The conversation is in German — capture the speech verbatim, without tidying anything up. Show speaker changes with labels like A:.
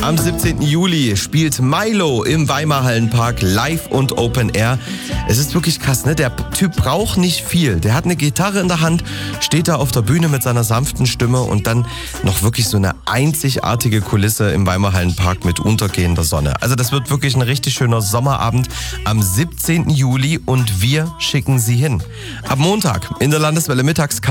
A: Am siebzehnten Juli spielt Milo im Weimar Hallenpark live und Open Air. Es ist wirklich krass, ne? Der Typ braucht nicht viel. Der hat eine Gitarre in der Hand, steht da auf der Bühne mit seiner sanften Stimme und dann noch wirklich so eine einzigartige Kulisse im Weimar Hallenpark mit untergehender Sonne. Also das wird wirklich ein richtig schöner Sommerabend am siebzehnten Juli und wir schicken Sie hin. Ab Montag in der Landeswelle mittags